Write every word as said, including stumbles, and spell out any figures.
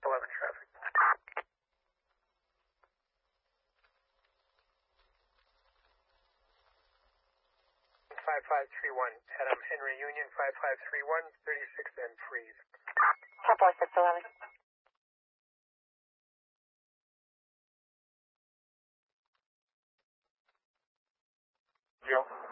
eleven traffic. five five three one, Adam Henry Union, five five three one, thirty-six and freeze. ten four six eleven. Joe.